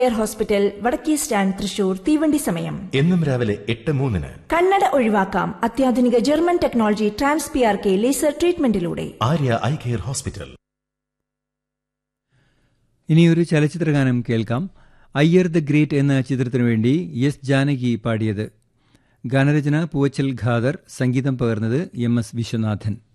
Air hospital, വടക്കേ stand, Thrissur. തീവണ്ടി സമയം എന്നും രാവിലെ 8:03. കണ്ണട ഒഴിവാക്കാം അത്യാധുനിക German technology ട്രാൻസ്പിആർK laser ട്രീറ്റ്മെന്റിലൂടെ. Arya eye care hospital. ഇനിയൊരു ചലച്ചിത്രഗാനം കേൾക്കാം. അയ്യർ ദ ഗ്രേറ്റ് എന്ന ചിത്രത്തിനു വേണ്ടി എസ് ജാനകി പാടിയത്. ഗാനരചന പൂവച്ചൽ ഖാദർ, സംഗീതം പകർന്നത് MS വിശ്വനാഥൻ.